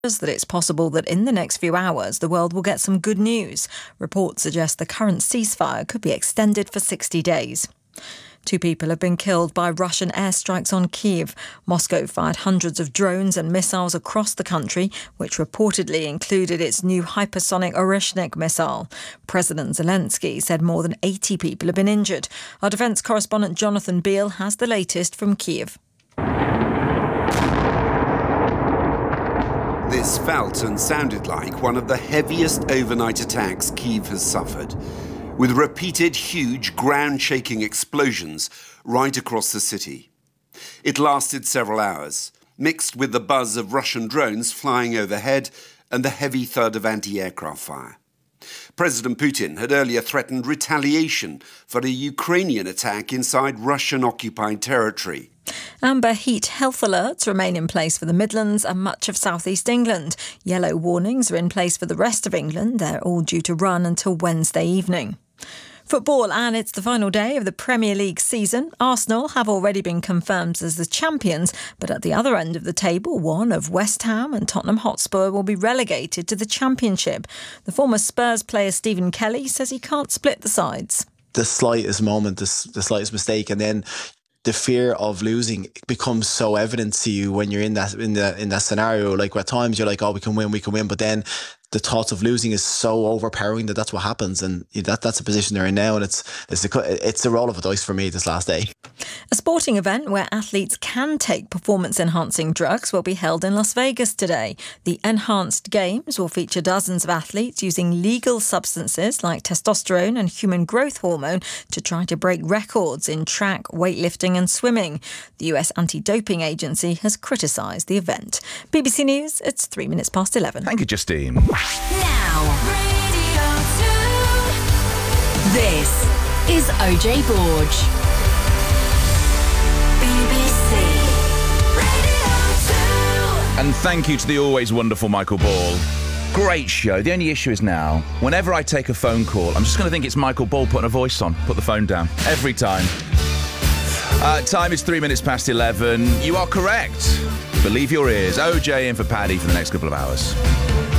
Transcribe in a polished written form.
that it's possible that in the next few hours the world will get some good news. Reports suggest the current ceasefire could be extended for 60 days. 2 people have been killed by Russian airstrikes on Kyiv. Moscow fired hundreds of drones and missiles across the country, which reportedly included its new hypersonic Oreshnik missile. President Zelensky said more than 80 people have been injured. Our defence correspondent Jonathan Beale has the latest from Kyiv. This felt and sounded like one of the heaviest overnight attacks Kyiv has suffered, with repeated huge ground-shaking explosions right across the city. It lasted several hours, mixed with the buzz of Russian drones flying overhead and the heavy thud of anti-aircraft fire. President Putin had earlier threatened retaliation for a Ukrainian attack inside Russian-occupied territory. Amber heat health alerts remain in place for the Midlands and much of South East England. Yellow warnings are in place for the rest of England. They're all due to run until Wednesday evening. Football, and it's the final day of the Premier League season. Arsenal have already been confirmed as the champions, but at the other end of the table, one of West Ham and Tottenham Hotspur will be relegated to the Championship. The former Spurs player Stephen Kelly says he can't split the sides. The slightest moment, the slightest mistake, and then the fear of losing becomes so evident to you when you're in that scenario. Like at times you're like, oh, we can win, but then the thoughts of losing is so overpowering that's what happens, and that's the position they're in now, and it's a roll of the dice for me this last day. A sporting event where athletes can take performance-enhancing drugs will be held in Las Vegas today. The Enhanced Games will feature dozens of athletes using legal substances like testosterone and human growth hormone to try to break records in track, weightlifting and swimming. The US Anti-Doping Agency has criticised the event. BBC News, it's 3 minutes past 11. Thank you, Justine. Now, Radio 2. This is OJ Borg. BBC Radio 2. And thank you to the always wonderful Michael Ball. Great show. The only issue is now, whenever I take a phone call, I'm just going to think it's Michael Ball putting a voice on. Put the phone down. Every time. Time is 3 minutes past 11. You are correct. Believe your ears. OJ in for Paddy for the next couple of hours.